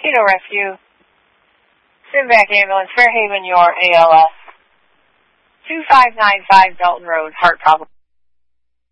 Keto Rescue. Sinvac Ambulance, Fairhaven, your ALS. 2595 Dalton Road, heart problem.